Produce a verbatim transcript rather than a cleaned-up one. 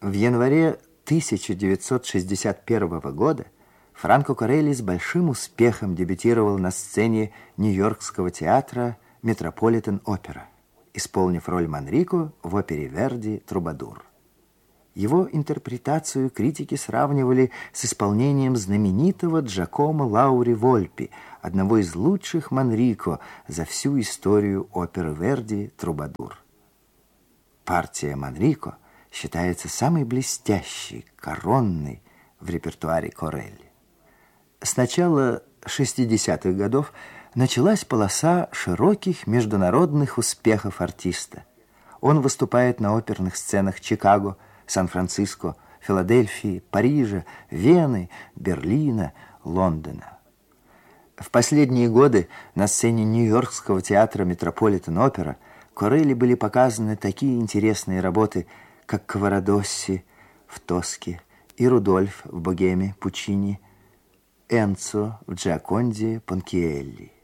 В январе тысяча девятьсот шестьдесят первого года Франко Корелли с большим успехом дебютировал на сцене Нью-Йоркского театра Метрополитен-опера, исполнив роль Манрико в опере Верди «Трубадур». Его интерпретацию критики сравнивали с исполнением знаменитого Джакомо Лаури Вольпи, одного из лучших Манрико за всю историю оперы Верди «Трубадур». Партия Манрико считается самой блестящей, коронной в репертуаре Корелли. С начала шестидесятых годов началась полоса широких международных успехов артиста. Он выступает на оперных сценах Чикаго, Сан-Франциско, Филадельфии, Парижа, Вены, Берлина, Лондона. В последние годы на сцене Нью-Йоркского театра Метрополитен-опера Корелли были показаны такие интересные работы, как Каварадосси в Тоске и Рудольф в Богеме Пуччини, Энцо в Джиаконде Пончиелли.